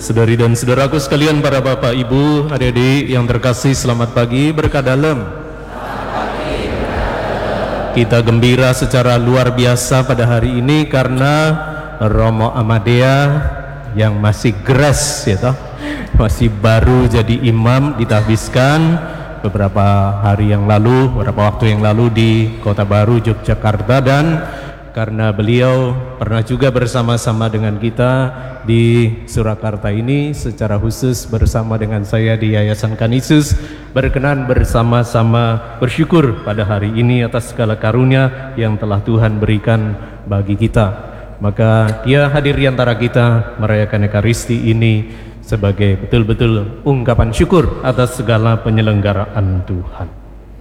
Saudari dan saudaraku sekalian, para bapak, ibu, adik-adik yang terkasih, selamat pagi berkah dalam. Kita gembira secara luar biasa pada hari ini karena Romo Amadea yang masih geras ya toh, masih baru jadi imam ditahbiskan beberapa hari yang lalu, beberapa waktu yang lalu di Kota Baru, Yogyakarta, dan karena beliau pernah juga bersama-sama dengan kita di Surakarta ini, secara khusus bersama dengan saya di Yayasan Kanisius, berkenan bersama-sama bersyukur pada hari ini atas segala karunia yang telah Tuhan berikan bagi kita. Maka dia hadir di antara kita merayakan Ekaristi ini sebagai betul-betul ungkapan syukur atas segala penyelenggaraan Tuhan.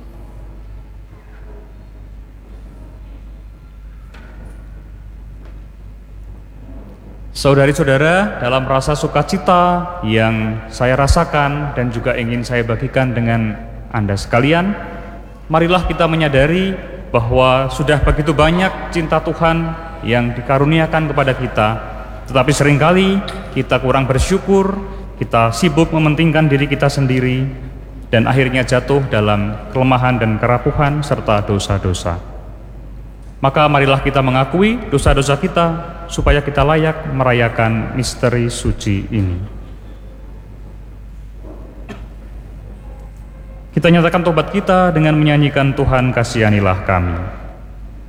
Saudari-saudara, dalam rasa sukacita yang saya rasakan dan juga ingin saya bagikan dengan Anda sekalian, marilah kita menyadari bahwa sudah begitu banyak cinta Tuhan yang dikaruniakan kepada kita, tetapi seringkali kita kurang bersyukur, kita sibuk mementingkan diri kita sendiri, dan akhirnya jatuh dalam kelemahan dan kerapuhan serta dosa-dosa. Maka marilah kita mengakui dosa-dosa kita supaya kita layak merayakan misteri suci ini. Kita nyatakan tobat kita dengan menyanyikan Tuhan kasihanilah kami.